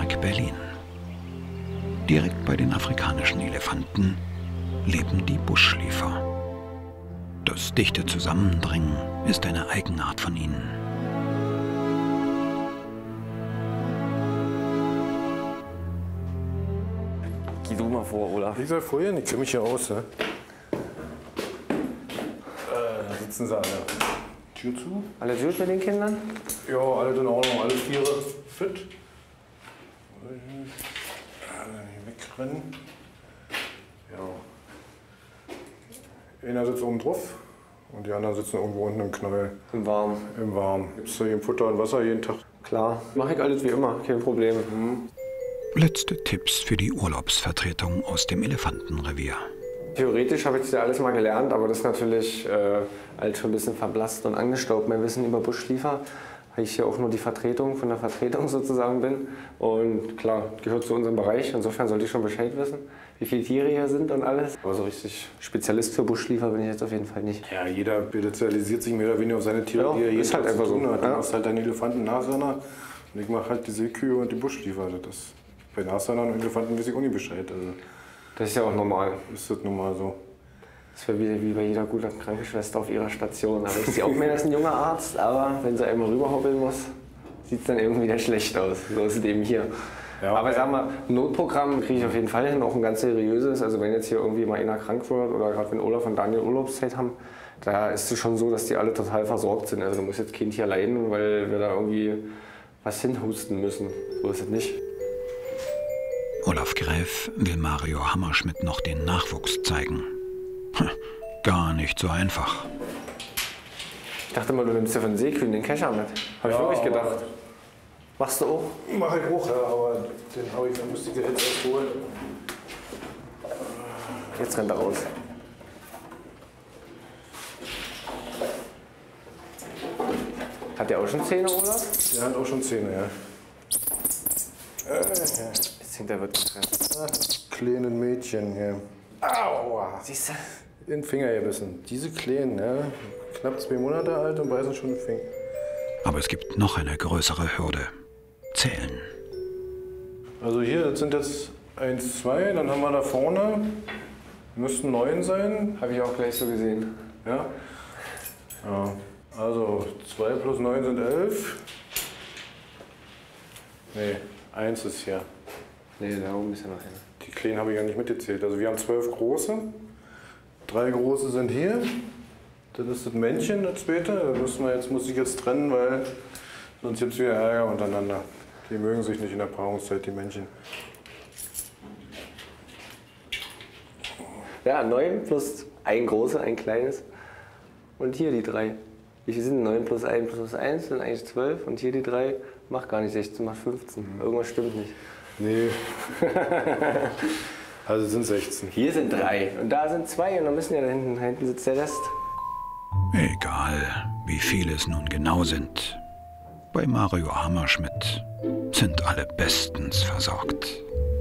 Nationalpark Berlin. Direkt bei den afrikanischen Elefanten leben die Buschschläfer. Das dichte Zusammendrängen ist eine Eigenart von ihnen. Geh du mal vor, Olaf. Ich soll vorhin, ich kenne mich hier aus. Ne? Da sitzen sie alle. Tür zu. Alles gut mit den Kindern? Ja, alle in Ordnung, alle Viere fit. Wegrennen. Ja. Einer sitzt oben drauf und die anderen sitzen irgendwo unten im Knäuel. Im Warmen. Im Warmen. Gibst du ihm Futter und Wasser jeden Tag? Klar. Mache ich alles wie immer, kein Problem. Letzte Tipps für die Urlaubsvertretung aus dem Elefantenrevier. Theoretisch habe ich das ja alles mal gelernt, aber das ist natürlich alles schon ein bisschen verblasst und angestaubt. Mein Wissen über Buschschläfer, weil ich hier auch nur die Vertretung von der Vertretung sozusagen bin. Und klar, gehört zu unserem Bereich. Insofern sollte ich schon Bescheid wissen, wie viele Tiere hier sind und alles. Aber so richtig Spezialist für Buschschläfer bin ich jetzt auf jeden Fall nicht. Ja, jeder spezialisiert sich mehr oder weniger auf seine Tiere, Ja, die er jeden ist halt Tag einfach zu tun so. hat. Du Ja. machst halt deine Elefanten, Nashörner und ich mache halt die Seekühe und die Buschschläfer. Das bei Nashörnern und Elefanten weiß ich auch nicht Bescheid. Also Das ist ja auch normal. ist das nun mal so. Das wäre wie bei jeder guten Krankenschwester auf ihrer Station. Aber ich sehe auch mehr als ein junger Arzt, aber wenn sie einmal rüberhoppeln muss, sieht es dann irgendwie wieder schlecht aus. So ist es eben hier. Ja, aber sag mal, ein Notprogramm kriege ich auf jeden Fall hin, auch ein ganz seriöses. Also wenn jetzt hier irgendwie mal einer krank wird oder gerade wenn Olaf und Daniel Urlaubszeit haben, da ist es schon so, dass die alle total versorgt sind. Also da muss jetzt kein Tier leiden, weil wir da irgendwie was hinhusten müssen. So ist es nicht. Olaf Gräf will Mario Hammerschmidt noch den Nachwuchs zeigen. Gar nicht so einfach. Ich dachte mal, du nimmst ja von Seekühen den Kescher mit. Habe ich wirklich gedacht. Machst du auch? Mach ich auch, ja, aber den habe ich, dann müsste ich jetzt erst holen. Jetzt rennt er raus. Hat der auch schon Zähne, Olaf? Der hat auch schon Zähne, ja. Jetzt hinter wird getrennt. Kleinen Mädchen hier. Aua! Siehst du? In den Finger gebissen. Diese Kleinen, ja, knapp 2 Monate alt und beißen schon den Finger. Aber es gibt noch eine größere Hürde. Zählen. Also hier, das sind jetzt 1, 2, dann haben wir da vorne, müssten 9 sein. Habe ich auch gleich so gesehen. Ja. Ja. Also 2 plus 9 sind 11. Nee, 1 ist hier. Nee, da oben ist ja noch einer. Die Kleinen habe ich ja nicht mitgezählt. Also wir haben 12 große. 3 große sind hier. Dann ist das Männchen, das zweite. Das muss ich jetzt trennen, weil sonst gibt es wieder Ärger untereinander. Die mögen sich nicht in der Paarungszeit, die Männchen. Ja, 9 plus ein großes, ein kleines. Und hier die 3. Wie viel sind 9 plus 1 plus 1? Sind eigentlich 12. Und hier die 3 macht gar nicht 16, macht 15. Irgendwas stimmt nicht. Nee. Also sind 16. Hier sind 3 und da sind 2 und dann müssen ja da hinten sitzt der Rest. Egal, wie viele es nun genau sind. Bei Mario Hammerschmidt sind alle bestens versorgt.